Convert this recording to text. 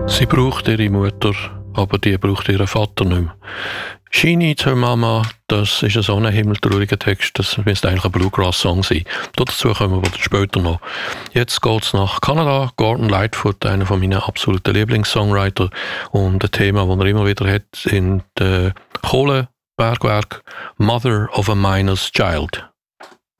Sie braucht ihre Mutter, aber die braucht ihren Vater nicht mehr. «She Needs Her Mama», das ist so ein himmeltrauriger Text, das müsste eigentlich ein Bluegrass-Song sein. Dazu kommen wir später noch. Jetzt geht's nach Kanada. Gordon Lightfoot, einer von meinen absoluten Lieblingssongwriter und ein Thema, das er immer wieder hat in den Kohlebergwerk, «Mother of a Miner's Child».